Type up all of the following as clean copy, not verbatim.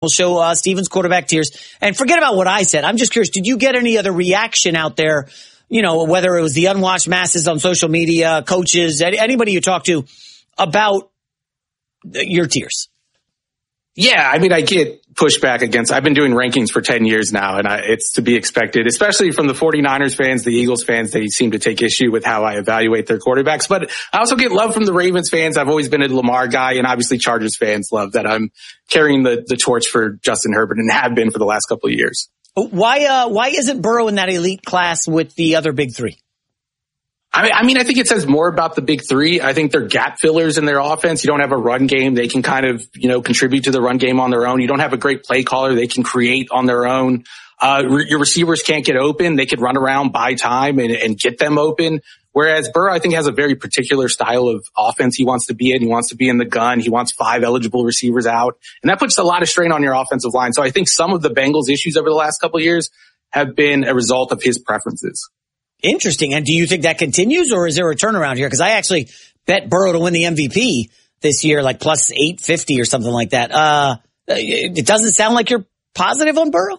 We'll show Steven's quarterback tiers. And forget about what I said. I'm just curious, did you get any other reaction out there, whether it was the unwashed masses on social media, coaches, anybody you talk to about your tiers? Yeah, I mean, I get pushback against, I've been doing rankings for 10 years now, and it's to be expected, especially from the 49ers fans, the Eagles fans. They seem to take issue with how I evaluate their quarterbacks. But I also get love from the Ravens fans. I've always been a Lamar guy, and obviously Chargers fans love that I'm carrying the torch for Justin Herbert and have been for the last couple of years. Why isn't Burrow in that elite class with the other big three? I mean, I think it says more about the big three. I think they're gap fillers in their offense. You don't have a run game. They can kind of, contribute to the run game on their own. You don't have a great play caller. They can create on their own. Your receivers can't get open. They could run around, buy time and get them open. Whereas Burrow, I think, has a very particular style of offense he wants to be in. He wants to be in the gun. He wants 5 eligible receivers out. And that puts a lot of strain on your offensive line. So I think some of the Bengals' issues over the last couple of years have been a result of his preferences. Interesting. And do you think that continues, or is there a turnaround here? Because I actually bet Burrow to win the MVP this year, like plus 850 or something like that. It doesn't sound like you're positive on Burrow.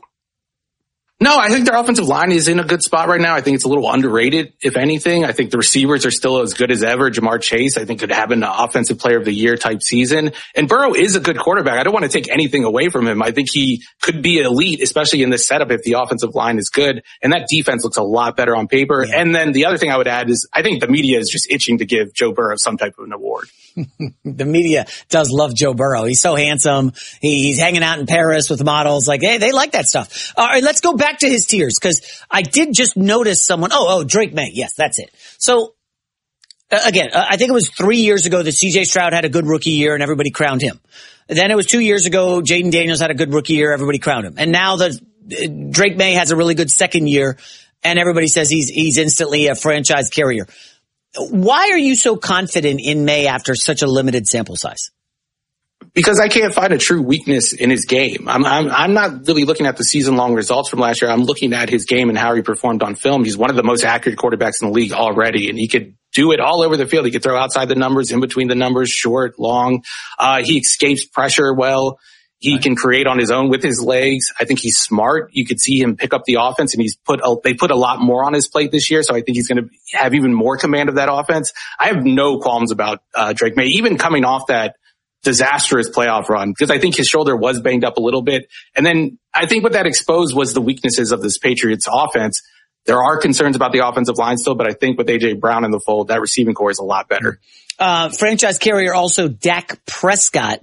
No, I think their offensive line is in a good spot right now. I think it's a little underrated, if anything. I think the receivers are still as good as ever. Jamar Chase, I think, could have an offensive player of the year type season. And Burrow is a good quarterback. I don't want to take anything away from him. I think he could be elite, especially in this setup if the offensive line is good. And that defense looks a lot better on paper. Yeah. And then the other thing I would add is I think the media is just itching to give Joe Burrow some type of an award. The media does love Joe Burrow. He's so handsome. He's hanging out in Paris with models. Like, hey, they like that stuff. All right, let's go back to his tiers, because I did just notice someone. Drake May. Yes, that's it. So, again, I think it was 3 years ago that C.J. Stroud had a good rookie year and everybody crowned him. Then it was 2 years ago, Jaden Daniels had a good rookie year, everybody crowned him. And now Drake May has a really good second year and everybody says he's instantly a franchise carrier. Why are you so confident in May after such a limited sample size? Because I can't find a true weakness in his game. I'm not really looking at the season-long results from last year. I'm looking at his game and how he performed on film. He's one of the most accurate quarterbacks in the league already, and he could do it all over the field. He could throw outside the numbers, in between the numbers, short, long. He escapes pressure well. He can create on his own with his legs. I think he's smart. You could see him pick up the offense, and they put a lot more on his plate this year. So I think he's going to have even more command of that offense. I have no qualms about Drake May, even coming off that disastrous playoff run, because I think his shoulder was banged up a little bit. And then I think what that exposed was the weaknesses of this Patriots offense. There are concerns about the offensive line still, but I think with A.J. Brown in the fold, that receiving core is a lot better. Franchise carrier also Dak Prescott.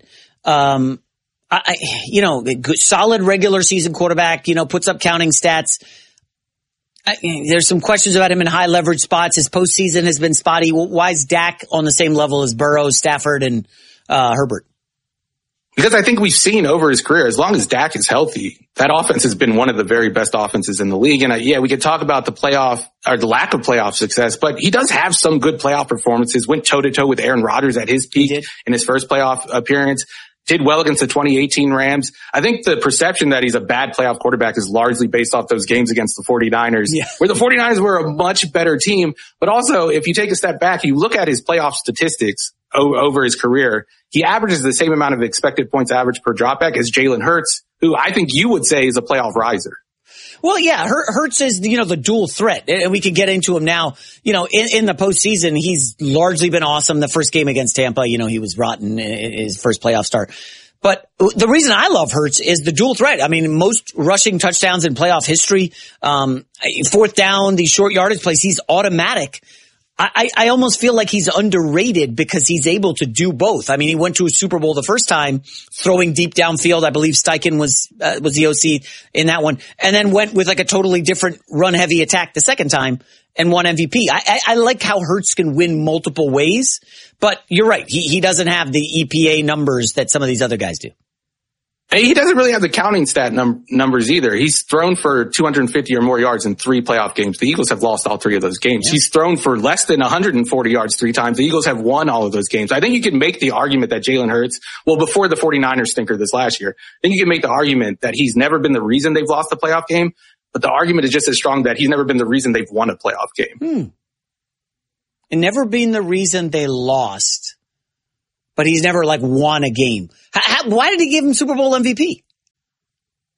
Good, solid regular season quarterback, puts up counting stats. There's some questions about him in high leverage spots. His postseason has been spotty. Why is Dak on the same level as Burrow, Stafford, and Herbert? Because I think we've seen over his career, as long as Dak is healthy, that offense has been one of the very best offenses in the league. And we could talk about the playoff or the lack of playoff success, but he does have some good playoff performances. Went toe to toe with Aaron Rodgers at his peak in his first playoff appearance. Did well against the 2018 Rams. I think the perception that he's a bad playoff quarterback is largely based off those games against the 49ers, where the 49ers were a much better team. But also, if you take a step back, you look at his playoff statistics over his career, he averages the same amount of expected points average per dropback as Jalen Hurts, who I think you would say is a playoff riser. Well, yeah, Hurts is, the dual threat, and we can get into him now. In the postseason, he's largely been awesome. The first game against Tampa, he was rotten in his first playoff start. But the reason I love Hurts is the dual threat. I mean, most rushing touchdowns in playoff history, fourth down, these short yardage plays, he's automatic. I almost feel like he's underrated because he's able to do both. I mean, he went to a Super Bowl the first time throwing deep downfield. I believe Steichen was the OC in that one, and then went with like a totally different run heavy attack the second time and won MVP. I like how Hurts can win multiple ways, but you're right. He doesn't have the EPA numbers that some of these other guys do. He doesn't really have the counting stat numbers either. He's thrown for 250 or more yards in 3 playoff games. The Eagles have lost all 3 of those games. Yeah. He's thrown for less than 140 yards 3 times. The Eagles have won all of those games. I think you can make the argument that Jalen Hurts, before the 49ers stinker this last year, then you can make the argument that he's never been the reason they've lost a playoff game. But the argument is just as strong that he's never been the reason they've won a playoff game. And never been the reason they lost. But he's never won a game. Why did he give him Super Bowl MVP?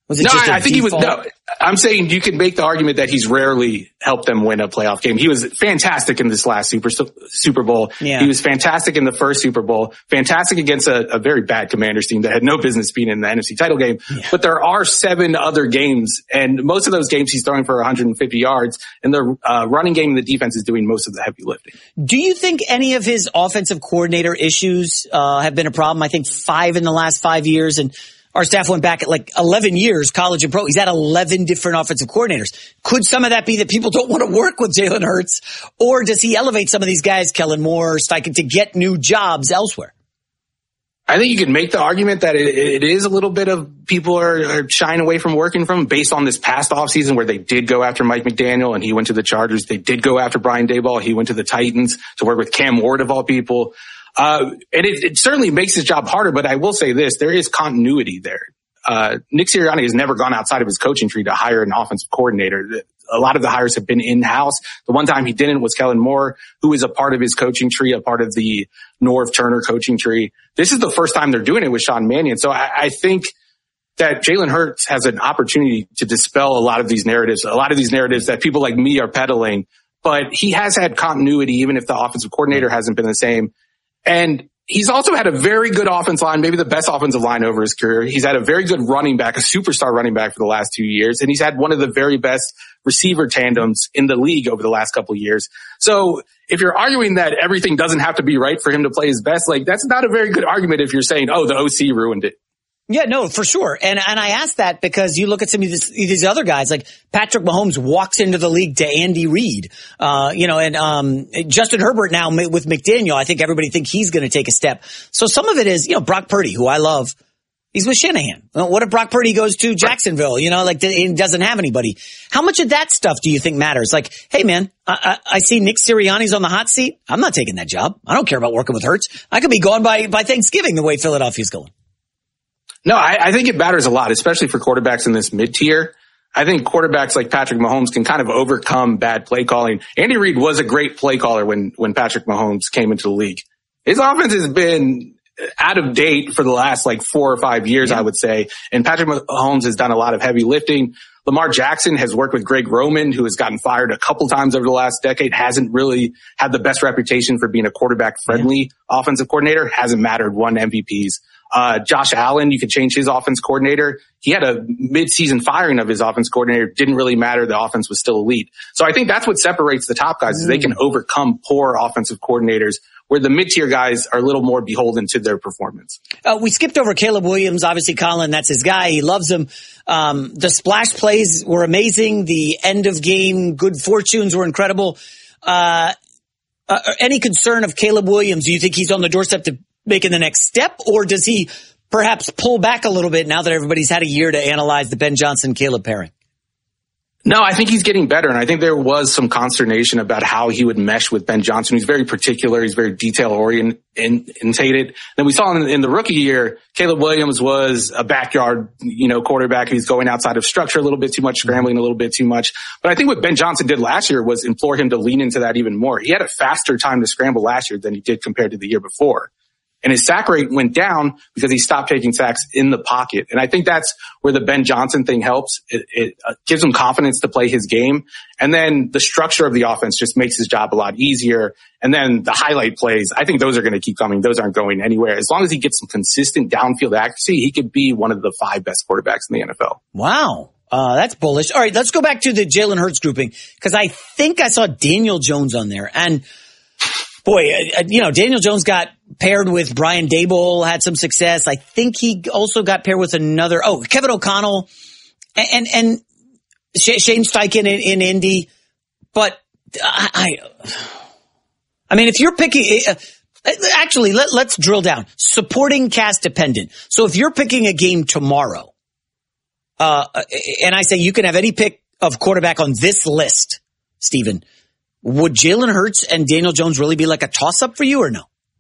Was it No, just I think default? he was. No, I'm saying you can make the argument that he's rarely helped them win a playoff game. He was fantastic in this last Super Bowl. Yeah. He was fantastic in the first Super Bowl. Fantastic against a very bad Commanders team that had no business being in the NFC title game. Yeah. But there are 7 other games, and most of those games he's throwing for 150 yards, and the running game and the defense is doing most of the heavy lifting. Do you think any of his offensive coordinator issues have been a problem? I think 5 in the last 5 years, and our staff went back at like 11 years, college and pro. He's had 11 different offensive coordinators. Could some of that be that people don't want to work with Jalen Hurts? Or does he elevate some of these guys, Kellen Moore, Steichen, to get new jobs elsewhere? I think you could make the argument that it is a little bit of people are shying away from working from based on this past offseason where they did go after Mike McDaniel and he went to the Chargers. They did go after Brian Daboll. He went to the Titans to work with Cam Ward of all people. And it certainly makes his job harder, but I will say this, there is continuity there. Nick Sirianni has never gone outside of his coaching tree to hire an offensive coordinator. A lot of the hires have been in-house. The one time he didn't was Kellen Moore, who is a part of his coaching tree, a part of the Norv Turner coaching tree. This is the first time they're doing it with Sean Mannion. So I think that Jalen Hurts has an opportunity to dispel a lot of these narratives that people like me are peddling, but he has had continuity, even if the offensive coordinator hasn't been the same. And he's also had a very good offensive line, maybe the best offensive line over his career. He's had a very good running back, a superstar running back for the last 2 years. And he's had one of the very best receiver tandems in the league over the last couple of years. So if you're arguing that everything doesn't have to be right for him to play his best, like that's not a very good argument if you're saying, oh, the OC ruined it. Yeah, no, for sure. And I ask that because you look at some of these other guys, like Patrick Mahomes walks into the league to Andy Reid, and Justin Herbert now with McDaniel. I think everybody thinks he's going to take a step. So some of it is, Brock Purdy, who I love. He's with Shanahan. What if Brock Purdy goes to Jacksonville, and doesn't have anybody? How much of that stuff do you think matters? Like, hey man, I see Nick Sirianni's on the hot seat. I'm not taking that job. I don't care about working with Hurts. I could be gone by Thanksgiving the way Philadelphia's going. No, I think it matters a lot, especially for quarterbacks in this mid-tier. I think quarterbacks like Patrick Mahomes can kind of overcome bad play calling. Andy Reid was a great play caller when Patrick Mahomes came into the league. His offense has been out of date for the last 4 or 5 years, I would say. And Patrick Mahomes has done a lot of heavy lifting. Lamar Jackson has worked with Greg Roman, who has gotten fired a couple times over the last decade, hasn't really had the best reputation for being a quarterback-friendly offensive coordinator, hasn't won MVPs. Josh Allen, you could change his offense coordinator. He had a mid-season firing of his offense coordinator. Didn't really matter. The offense was still elite. So I think that's what separates the top guys is they can overcome poor offensive coordinators where the mid-tier guys are a little more beholden to their performance. We skipped over Caleb Williams. Obviously, Colin, that's his guy. He loves him. The splash plays were amazing. The end of game good fortunes were incredible. Any concern of Caleb Williams? Do you think he's on the doorstep to making the next step, or does he perhaps pull back a little bit now that everybody's had a year to analyze the Ben Johnson-Caleb pairing? No, I think he's getting better, and I think there was some consternation about how he would mesh with Ben Johnson. He's very particular. He's very detail-oriented. Then we saw in the rookie year, Caleb Williams was a backyard, quarterback who's going outside of structure a little bit too much, scrambling a little bit too much. But I think what Ben Johnson did last year was implore him to lean into that even more. He had a faster time to scramble last year than he did compared to the year before. And his sack rate went down because he stopped taking sacks in the pocket. And I think that's where the Ben Johnson thing helps. It gives him confidence to play his game. And then the structure of the offense just makes his job a lot easier. And then the highlight plays, I think those are going to keep coming. Those aren't going anywhere. As long as he gets some consistent downfield accuracy, he could be one of the 5 best quarterbacks in the NFL. Wow. That's bullish. All right, let's go back to the Jalen Hurts grouping because I think I saw Daniel Jones on there. And boy, Daniel Jones got paired with Brian Daboll, had some success. I think he also got paired with Kevin O'Connell and Shane Steichen in Indy. But I mean, if you're picking, actually, let's drill down. Supporting cast dependent. So if you're picking a game tomorrow, and I say you can have any pick of quarterback on this list, Stephen, would Jalen Hurts and Daniel Jones really be like a toss-up for you or no?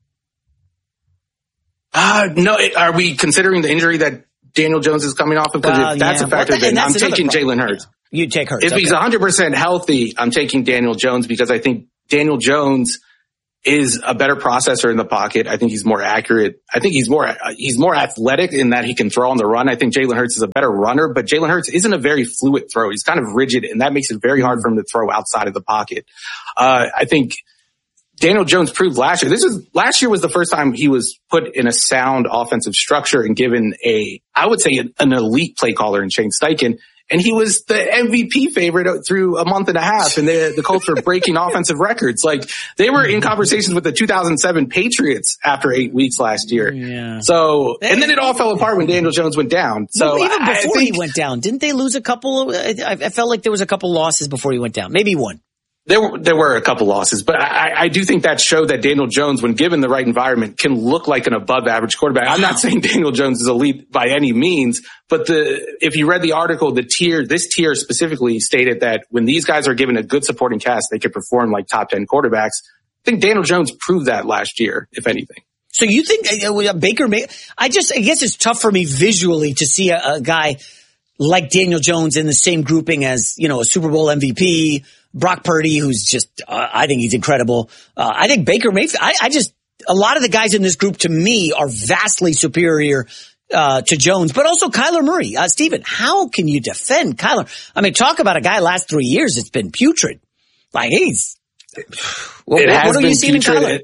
No. Are we considering the injury that Daniel Jones is coming off of? Because if that's a factor, then I'm taking Jalen Hurts. You take Hurts. If he's 100% healthy, I'm taking Daniel Jones because I think Daniel Jones is a better processor in the pocket. I think he's more accurate. I think he's more athletic in that he can throw on the run. I think Jalen Hurts is a better runner, but Jalen Hurts isn't a very fluid throw. He's kind of rigid, and that makes it very hard for him to throw outside of the pocket. I think Daniel Jones proved last year. Last year was the first time he was put in a sound offensive structure and given I would say an elite play caller in Shane Steichen. And he was the MVP favorite through a month and a half, and the Colts were breaking offensive records. Like, they were in conversations with the 2007 Patriots after 8 weeks last year. Yeah. So, and then it all fell apart when Daniel Jones went down. So even before he went down, didn't they lose a couple? I felt like there was a couple losses before he went down. Maybe one. There were a couple losses, but I do think that showed that Daniel Jones, when given the right environment, can look like an above average quarterback. I'm not saying Daniel Jones is elite by any means, but if you read the article, this tier specifically stated that when these guys are given a good supporting cast, they could perform like top 10 quarterbacks. I think Daniel Jones proved that last year, if anything. So you think Baker I guess it's tough for me visually to see a guy like Daniel Jones in the same grouping as, a Super Bowl MVP, Brock Purdy, who's just, I think he's incredible. I think Baker Mayfield, a lot of the guys in this group to me are vastly superior to Jones, but also Kyler Murray. Steven, how can you defend Kyler? I mean, talk about a guy last 3 years. It's been putrid. Like, what are you seeing in Kyler?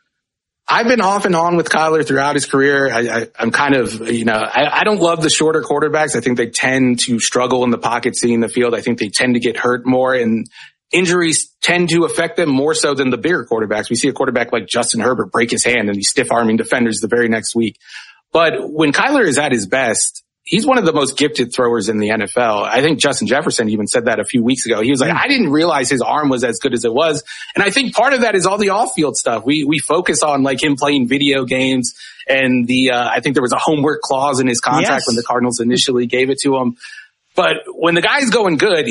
I've been off and on with Kyler throughout his career. I'm kind of, I don't love the shorter quarterbacks. I think they tend to struggle in the pocket, seeing the field. I think they tend to get hurt more, and injuries tend to affect them more so than the bigger quarterbacks. We see a quarterback like Justin Herbert break his hand and he's stiff-arming defenders the very next week. But when Kyler is at his best, he's one of the most gifted throwers in the NFL. I think Justin Jefferson even said that a few weeks ago. He was like, I didn't realize his arm was as good as it was. And I think part of that is all the off-field stuff. We focus on like him playing video games, and I think there was a homework clause in his contract when the Cardinals initially gave it to him. But when the guy's going good,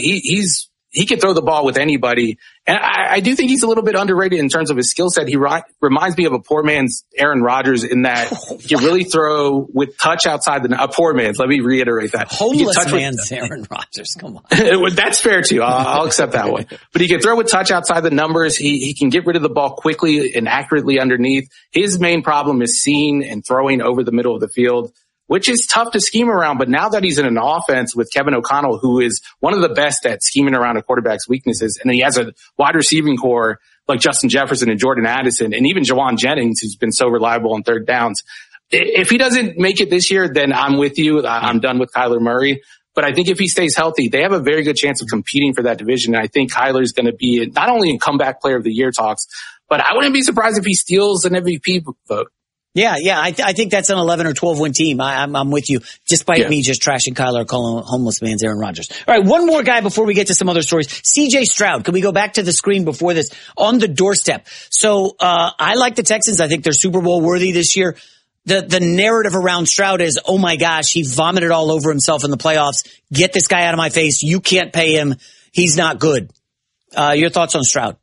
he can throw the ball with anybody. And I do think he's a little bit underrated in terms of his skill set. He reminds me of a poor man's Aaron Rodgers in that he can really throw with touch outside a poor man's. Let me reiterate that. Homeless man's Aaron Rodgers. Come on. That's fair too. I'll accept that one. But he can throw with touch outside the numbers. He can get rid of the ball quickly and accurately underneath. His main problem is seeing and throwing over the middle of the field, which is tough to scheme around. But now that he's in an offense with Kevin O'Connell, who is one of the best at scheming around a quarterback's weaknesses, and then he has a wide receiving core like Justin Jefferson and Jordan Addison, and even Jawan Jennings, who's been so reliable on third downs. If he doesn't make it this year, then I'm with you. I'm done with Kyler Murray. But I think if he stays healthy, they have a very good chance of competing for that division. And I think Kyler's going to be not only in comeback player of the year talks, but I wouldn't be surprised if he steals an MVP vote. Yeah. I think that's an 11 or 12 win team. I'm with you, despite me just trashing Kyler, calling him homeless man's Aaron Rodgers. All right, one more guy before we get to some other stories. CJ Stroud. Can we go back to the screen before this? On the doorstep. So, I like the Texans. I think they're Super Bowl worthy this year. The narrative around Stroud is, oh my gosh, he vomited all over himself in the playoffs. Get this guy out of my face. You can't pay him. He's not good. Your thoughts on Stroud?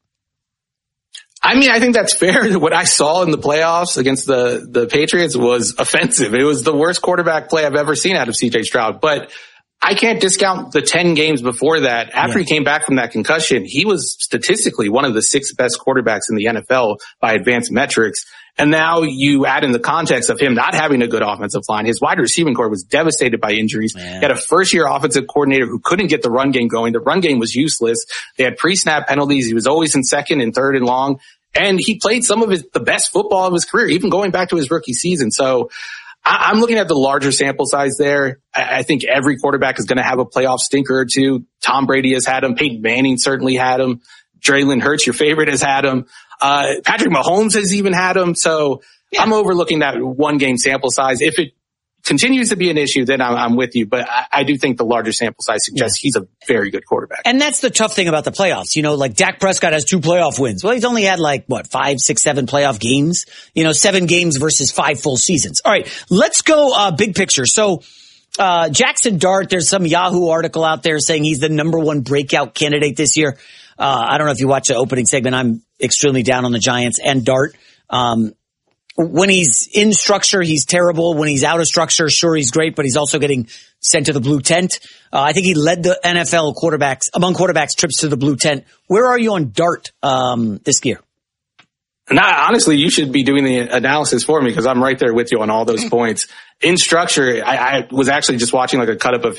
I mean, I think that's fair. What I saw in the playoffs against the Patriots was offensive. It was the worst quarterback play I've ever seen out of CJ Stroud. But I can't discount the 10 games before that. After he came back from that concussion, he was statistically one of the 6 best quarterbacks in the NFL by advanced metrics. And now you add in the context of him not having a good offensive line. His wide receiving core was devastated by injuries. He had a first-year offensive coordinator who couldn't get the run game going. The run game was useless. They had pre-snap penalties. He was always in second and third and long. And he played some of the best football of his career, even going back to his rookie season. So I'm looking at the larger sample size there. I think every quarterback is going to have a playoff stinker or two. Tom Brady has had him. Peyton Manning certainly had him. Jalen Hurts, your favorite, has had him. Patrick Mahomes has even had him. So I'm overlooking that one game sample size. If it continues to be an issue, then I'm with you. But I do think the larger sample size suggests he's a very good quarterback. And that's the tough thing about the playoffs. Like Dak Prescott has 2 playoff wins. Well, he's only had 5, 6, 7 playoff games, 7 games versus 5 full seasons. All right, let's go big picture. So Jackson Dart, there's some Yahoo article out there saying he's the #1 breakout candidate this year. I don't know if you watch the opening segment. I'm extremely down on the Giants and Dart. When he's in structure, he's terrible. When he's out of structure, sure, he's great, but he's also getting sent to the blue tent. I think he led the NFL among quarterbacks trips to the blue tent. Where are you on Dart this year? Honestly, you should be doing the analysis for me because I'm right there with you on all those points. In structure, I was actually just watching like a cut up of